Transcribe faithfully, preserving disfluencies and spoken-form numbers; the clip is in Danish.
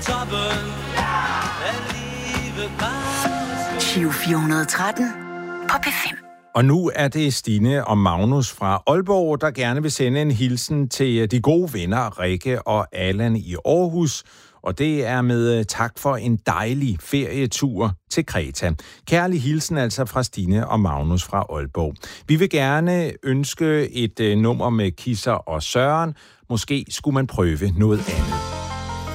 toppen af livet bare. Giro fire hundrede og tretten på P fem. Og nu er det Stine og Magnus fra Aalborg, der gerne vil sende en hilsen til de gode venner Rikke og Allan i Aarhus. Og det er med tak for en dejlig ferietur til Kreta. Kærlig hilsen altså fra Stine og Magnus fra Aalborg. Vi vil gerne ønske et nummer med Kisser og Søren. Måske skulle man prøve noget andet.